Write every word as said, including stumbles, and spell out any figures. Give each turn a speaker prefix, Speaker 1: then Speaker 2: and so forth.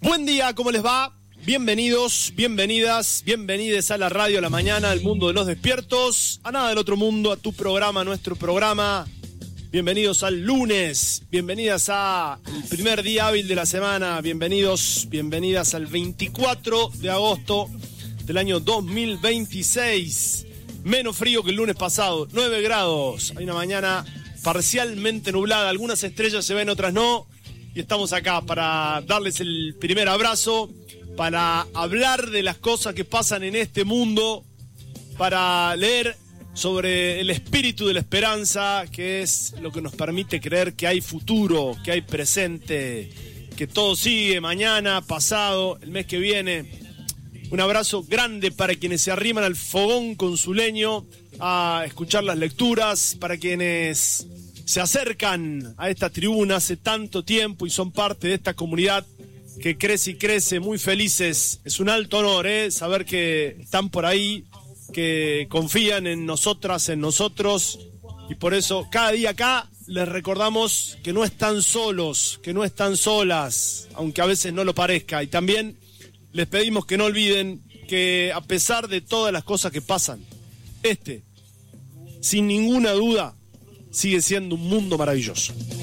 Speaker 1: Buen día, ¿cómo les va? Bienvenidos, bienvenidas, bienvenides a la radio a la mañana, al mundo de los despiertos, a nada del otro mundo, a tu programa, a nuestro programa. Bienvenidos al lunes, bienvenidas al primer día hábil de la semana, bienvenidos, bienvenidas al veinticuatro de agosto del año dos mil veintiséis. Menos frío que el lunes pasado, nueve grados. Hay una mañana parcialmente nublada, algunas estrellas se ven, otras no. Y estamos acá para darles el primer abrazo, para hablar de las cosas que pasan en este mundo, para leer sobre el espíritu de la esperanza, que es lo que nos permite creer que hay futuro, que hay presente, que todo sigue mañana, pasado, el mes que viene. Un abrazo grande para quienes se arriman al fogón con su leño a escuchar las lecturas, para quienes se acercan a esta tribuna hace tanto tiempo y son parte de esta comunidad que crece y crece, muy felices. Es un alto honor, ¿eh? Saber que están por ahí, que confían en nosotras, en nosotros, y por eso cada día acá les recordamos que no están solos, que no están solas, aunque a veces no lo parezca. Y también les pedimos que no olviden que a pesar de todas las cosas que pasan, este, sin ninguna duda, sigue siendo un mundo maravilloso.